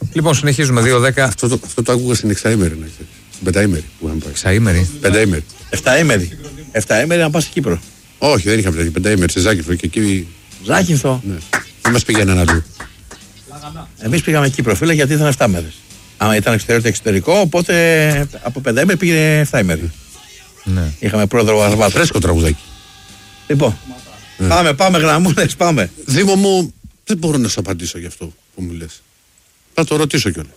Λοιπόν, συνεχίζουμε 2-10. Αυτό το άκουγα στην εξαήμερη, να ξέρεις. Στην πενταήμερη που είχαμε πάει. Εξαήμερη. Πενταήμερη. Εφταήμερη να πας εκεί προ. Όχι, δεν είχαμε τέτοια. Πενταήμερη σε Ζάκυνθο και εκεί. Ζάκυνθο. Ναι. Δεν μας πήγαιναν αλλού. Εμείς πήγαμε Κύπρο, φίλε, γιατί ήταν 7 μέρες. Άμα ήταν εξωτερικό, οπότε από πενταήμερη πήγε 7ημερη. Ναι. Είχαμε πρόεδρο Αρβάτο. Φρέσκο τραγουδάκι. Λοιπόν, πάμε γραμμούλες, πάμε. Δήμο μου, δεν μπορώ να σου απαντήσω γι' αυτό που μου λες. Θα το ρωτήσω κιόλας.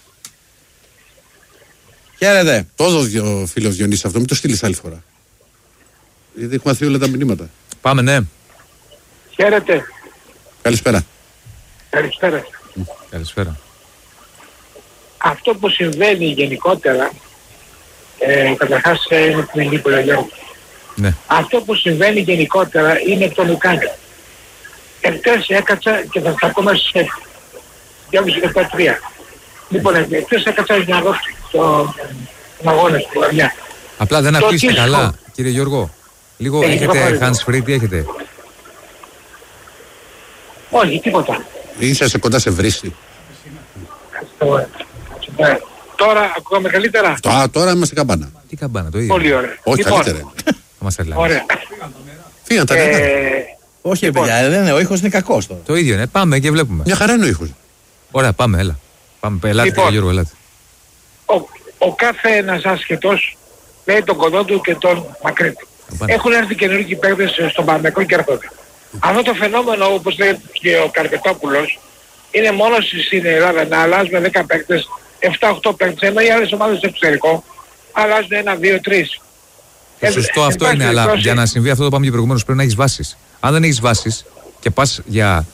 Χαίρετε. Το έδωσε ο φίλος Διονύσης αυτό, μην το στείλεις άλλη φορά. Γιατί έχουμε μάθει όλα τα μηνύματα. Πάμε, ναι. Χαίρετε. Καλησπέρα. Καλησπέρα. Καλησπέρα. Αυτό που συμβαίνει γενικότερα, καταρχάς είναι την Αγγλική Πολυαγιώργου. Ναι. Αυτό που συμβαίνει γενικότερα είναι το Λουκάνιο. Εχθές έκατσα και θα τα πούμε σε 2,5 λεπτά 3. Λοιπόν, εχθές έκατσα για να δω τον αγώνα στην Λαμιά. Απλά δεν ακούγεστε καλά, κύριε Γιώργο. Λίγο έχετε hands free, τι έχετε? Όχι, τίποτα. Είσαστε κοντά σε βρύση. Τώρα ακούγαμε καλύτερα. Τώρα είμαστε καμπάνα. Τι καμπάνα, το ίδιο. Πολύ ωραία. Όχι, Λοιπόν, καλύτερα. Θα μας τρελάνεις. ωραία. Φύγαν τα νερά. Όχι, παιδιά, δεν είναι, ο ήχος είναι κακός τώρα. Το ίδιο είναι. Πάμε και βλέπουμε. Μια χαρά είναι ο ήχος. Ωραία, πάμε, έλα. Πάμε, ελάτε, Λοιπόν, κύριε Γιώργο, ελάτε. Ο κάθε ένας άσχετος λέει τον κοντό του και τον μακρύ του. Έχουν έρθει καινούργιοι παίκτες στον Παναθηναϊκό και έρχονται. Αυτό το φαινόμενο, όπως λέει και ο Καρπετόπουλος, είναι μόνο στην Ελλάδα να αλλάζουμε 10 παίκτες, 7-8 παίκτες, ενώ οι άλλες ομάδες στο εξωτερικό αλλάζουν 1, 2, 3. Σωστό αυτό είναι, αλλά για να συμβεί αυτό το πάμε και προηγουμένως πρέπει να έχεις βάσεις. Αν δεν έχεις βάσεις και πας για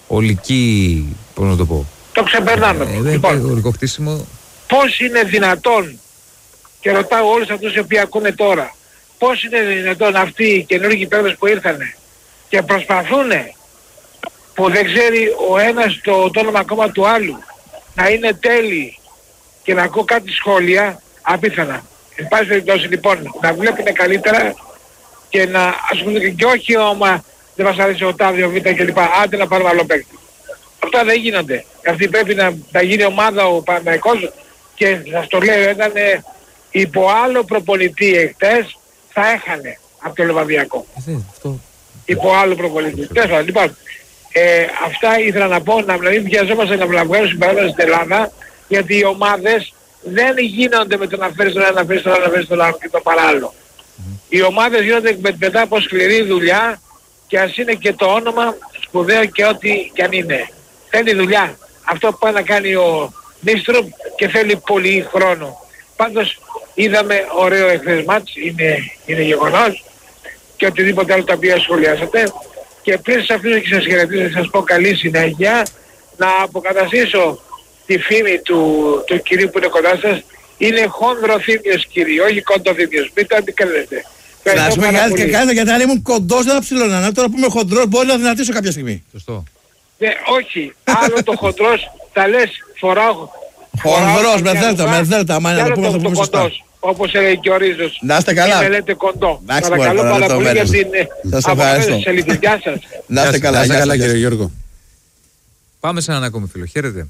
ολική, πώς να το πω, το ξεπερνάμε. Λοιπόν, ολικό χτίσιμο. Πώς είναι δυνατόν, και ρωτάω όλους αυτούς οι οποίοι ακούνε τώρα, πώς είναι δυνατόν αυτοί οι καινούργιοι παίκτες που ήρθανε και προσπαθούν, που δεν ξέρει ο ένας το όνομα ακόμα του άλλου, να είναι τέλειοι και να ακούω κάτι σχόλια απίθανα. Εν πάση περιπτώσει λοιπόν να βλέπουν καλύτερα και να ασχολούνται και όχι άμα δεν μας αρέσει ο τάδε, ο β' κλπ. Άντε να πάρουμε άλλο παίκτη. Αυτά δεν γίνονται. Αυτή πρέπει να γίνει ομάδα ο Παναθηναϊκός και σας το λέω, ήταν υπό άλλο προπονητή εχθές θα έχανε από το Λεβαδιακό. Υπό άλλο προπονητή. Λοιπόν, αυτά ήθελα να πω, να μην βιαζόμαστε να βγάλουμε συμπεράσματα στην Ελλάδα, γιατί οι ομάδες δεν γίνονται με το να φέρεις τον ένα, να φέρεις τον άλλο, να φέρεις τον άλλο και το παράλληλο. Οι ομάδες γίνονται μετά από σκληρή δουλειά και ας είναι και το όνομα σπουδαίο και ό,τι κι αν είναι. Θέλει δουλειά. Αυτό που πάει να κάνει ο Νίστρουπ και θέλει πολύ χρόνο. Πάντως είδαμε ωραίο εχθές μάτς, είναι γεγονός, και οτιδήποτε άλλο τα οποία σχολιάσατε. Και πριν σας αφήσω και σας χαιρετήσω και σας πω καλή συνέχεια, να αποκαταστήσω τη φήμη του κυρίου που είναι κοντά σας. Είναι χονδροθύμιος κύριε, όχι κοντοθύμιος. Μην το αντικρίνετε. Να σου πω κάτι, γιατί αν ήμουν κοντός δεν θα ψηλώνανα. Τώρα που είμαι χοντρός μπορεί να δυνατήσω κάποια στιγμή. Σωστό. Όχι, άλλο το χοντρός θα λες φοράω. Χονδρός, με δέλτα, άμα είναι να το πούμε αυτό που σωστά. Όπως έλεγε και ο Ρίζος. Να είστε καλά. Με λέτε κοντό. Παρακαλώ πάρα πολύ για την αποκατάσταση. Γεια σας. Να είστε καλά, κύριε Γιώργο. Πάμε σε έναν ακόμη φίλο. Χαίρετε.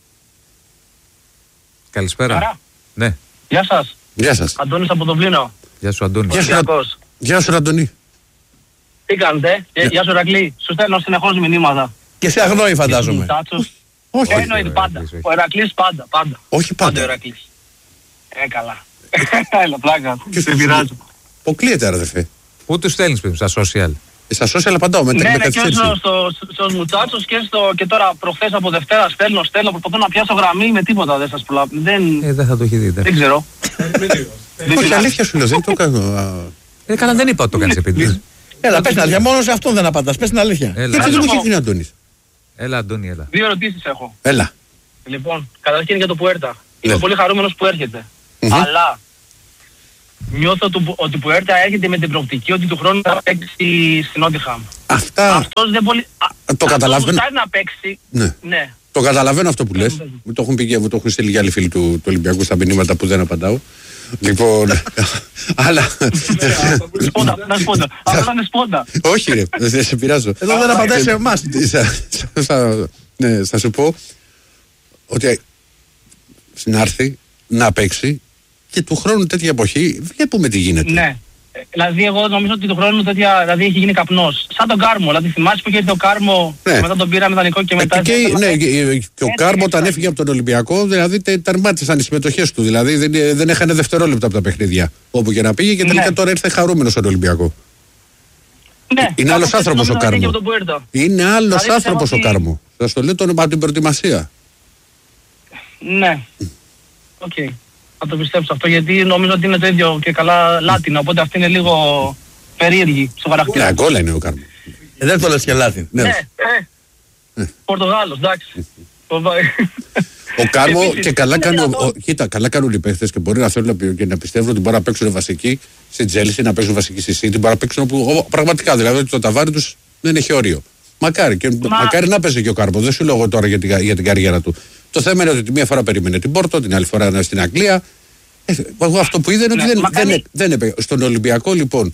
Καλησπέρα. Άρα. Ναι. Γεια σας. Γεια σας. Αντώνης από το Βλήνο. Γεια σου, Αντώνη. Γεια σου, Αντώνη. Τι κάνετε? Γεια σου, Ρακλή. Σου στέλνω συνεχώς μηνύματα. Και σε αγνώει φαντάζομαι. Όχι. Εννοείται πάντα. Ο Ηρακλής πάντα. Όχι Πάντα ο πάντα. Ηρακλής. Καλά. Έλα, πλάκα. Σε πειράζω. Αποκλείεται, αδερφέ. Πού τους στέλνεις παιδί στα social? Στα social απαντάω με Ναι, και καθυστέρηση. στους μουτσάτσους και τώρα προχθές από Δευτέρα στέλνω, προσπαθώ να πιάσω γραμμή με τίποτα, δεν σας πουλάω. Δεν θα το έχει δει. Δεν ξέρω. Όχι, αλήθεια σου λέω, δεν το κάνω. Καλά, δεν είπα ότι το κάνεις επίτηδες. Έλα, πες την αλήθεια, μόνο σε αυτόν δεν απαντάς, πες την αλήθεια. Έλα, Γιατί δεν μου έχει γίνει ο Αντώνης? έλα, Αντώνη, έλα. 2 ερωτήσεις έχω. Έλα. Λοιπόν, καταρχήν για το Πουέρτα. Είμαι Ναι. πολύ χαρούμενος που έρχεται. Αλλά νιώθω ότι που Πουέρτα έρχεται με την προοπτική ότι του χρόνου θα παίξει στην Νότιχαμ. Αυτά Αυτός δεν πολύ... το καταλαβαίνω. Αυτός να παίξει. Ναι. Ναι. Το καταλαβαίνω αυτό που λες. Μου το έχουν πει και μου το έχουν στείλει και άλλοι φίλοι του Ολυμπιακού στα μηνύματα που δεν απαντάω. Λοιπόν, αλλά... Σπόντα, να σπόντα. Αυτό θα είναι σπόντα. Όχι ρε, δεν σε πειράζω. Εδώ δεν απαντάει σε εμάς. Ναι, θα σου πω ότι να έρθει, να παίξει και του χρόνου τέτοια εποχή βλέπουμε τι γίνεται. Ναι. Δηλαδή, εγώ νομίζω ότι του χρόνου τέτοια, δηλαδή έχει γίνει καπνός. Σαν τον Κάρμο. Δηλαδή, θυμάσαι που είχε έρθει ο Κάρμο, ναι. μετά τον πήραμε δανεικό και μετά. Και ο Κάρμο όταν έφυγε από τον Ολυμπιακό, δηλαδή τερμάτισαν οι συμμετοχές του. Δηλαδή δεν έχανε δευτερόλεπτα από τα παιχνίδια. Όπου και να πήγε και τελικά τώρα ήρθε χαρούμενος στον Ολυμπιακό. Ναι. Είναι άλλος άνθρωπος ο Κάρμο. Είναι άλλος άνθρωπος ο Κάρμο. Θα στο λέω από την προετοιμασία. Ναι. Οκ. Θα το πιστέψω αυτό, γιατί νομίζω ότι είναι το ίδιο και καλά Λάτινα, οπότε αυτή είναι λίγο περίεργη στο χαρακτήρα. Ναι, γκόλα είναι ο Κάρμο. Δεν το λες και Λάτιν. Ναι. Πορτογάλος, εντάξει. Ο Κάρμο και καλά κάνουν οι παίχτες και μπορεί να θέλουν και να πιστεύουν ότι μπορεί να παίξουν βασικοί στην Τζέλσι, να παίξουν βασικοί στη City, μπορεί να παίξουν πραγματικά. Δηλαδή ότι το ταβάρι τους δεν έχει όριο. Μακάρι να παίζει και ο Κάρμο. Δεν σου λέω εγώ τώρα για την καριέρα του. Το θέμα είναι ότι τη μία φορά περίμενε την Πόρτο, την άλλη φορά στην Αγγλία. Εγώ αυτό που είδα είναι ότι δεν έπαιξε. Στον Ολυμπιακό λοιπόν,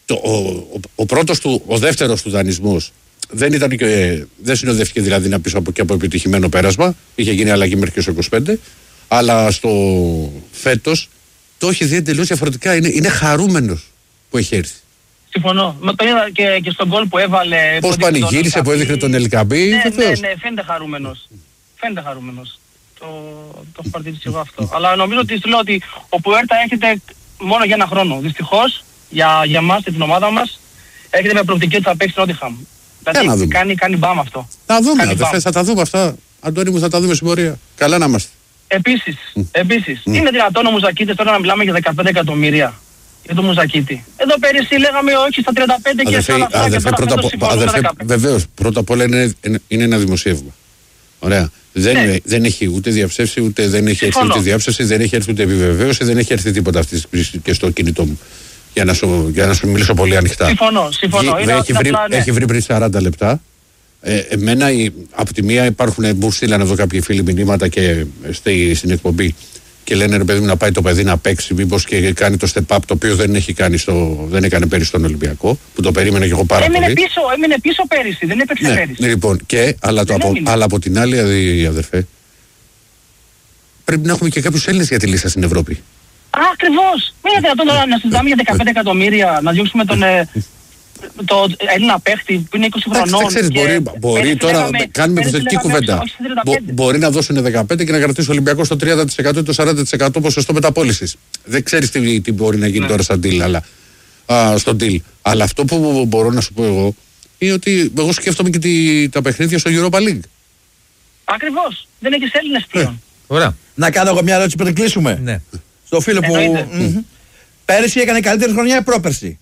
ο δεύτερος του δανεισμός δεν συνοδεύτηκε δηλαδή να πει από επιτυχημένο πέρασμα. Είχε γίνει αλλαγή μέχρι και στο 25. Αλλά στο φέτος το έχει δει εντελώς διαφορετικά. Είναι χαρούμενος που έχει έρθει. Συμφωνώ. Το είδα και στον γκολ που έβαλε. Πώς πανηγύρισε που έδειχνε τον Ελκαμπή. Ναι, φαίνεται χαρούμενος. Το έχω παρατηρήσει εγώ αυτό. Αλλά νομίζω ότι σου λέω ότι ο Πουέρτα έρχεται μόνο για ένα χρόνο. Δυστυχώς για μας και την ομάδα μας έρχεται με προοπτική ότι θα παίξει στην Νότιχαμ. Δηλαδή κάνει μπαμ αυτό. Θα δούμε, αδερφέ, θα τα δούμε αυτά. Αντώνη μου, θα τα δούμε στην πορεία. Καλά να είμαστε. Επίσης, είναι δυνατόν ο Μουζακίτης τώρα να μιλάμε για 15 εκατομμύρια για τον Μουζακίτη? Εδώ πέρυσι λέγαμε όχι στα 35 και στα 40 και τώρα βεβαίως, πρώτα απ' όλα είναι ένα δημοσίευμα. Ωραία. Δεν έχει ούτε διαψεύσει, ούτε δεν έχει έρθει ούτε διάψευση, δεν έχει έρθει ούτε επιβεβαίωση, δεν έχει έρθει τίποτα αυτή και στο κινητό μου. Για να σου μιλήσω πολύ ανοιχτά. Συμφωνώ. Έχει βρει πριν 40 λεπτά. Εμένα από τη μία μου στείλαν εδώ κάποιοι φίλοι μηνύματα και στην εκπομπή και λένε ρε παιδί μου να πάει το παιδί να παίξει, μήπως και κάνει το step up το οποίο δεν έκανε πέρυσι στον Ολυμπιακό, που το περίμενε και εγώ πάρα πολύ. Έμεινε πίσω πέρυσι, δεν έπαιξε πέρυσι. Λοιπόν, αλλά από την άλλη, αδερφέ, πρέπει να έχουμε και κάποιους Έλληνες για τη λίστα στην Ευρώπη. Ακριβώς. Μην είναι δυνατόν τώρα να συζητάμε για 15 εκατομμύρια, να διώξουμε το Έλληνα παίχτη που είναι 20 χρονών. Ξέρεις, μπορεί τώρα κάνουμε υποθετική κουβέντα. Μπορεί να δώσουν 15 και να κρατήσει ο Ολυμπιακός στο 30% ή το 40% ποσοστό μεταπώλησης. Δεν ξέρεις τι μπορεί να γίνει τώρα στον deal. Αλλά αυτό που μπορώ να σου πω εγώ είναι ότι εγώ σκέφτομαι και τα παιχνίδια στο Europa League. Ακριβώς. Δεν έχεις Έλληνες πλέον. Ωραία. Να κάνω εγώ μια ερώτηση πριν κλείσουμε. Ναι. Στο φίλο που. Πέρυσι έκανε καλύτερη χρονιά ή πρόπερσι?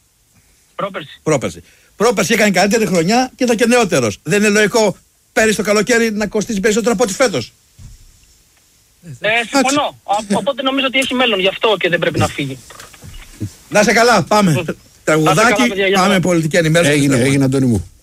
Πρόπερσι έκανε καλύτερη χρονιά και ήταν και νεότερος. Δεν είναι λογικό πέρυσι το καλοκαίρι να κοστίζει περισσότερο από ό,τι φέτος? Συμφωνώ. Οπότε νομίζω ότι έχει μέλλον γι' αυτό και δεν πρέπει να φύγει. Να είσαι καλά, πάμε. Τραγουδάκι, πάμε πολιτική ενημέρωση. Έγινε Αντώνη μου.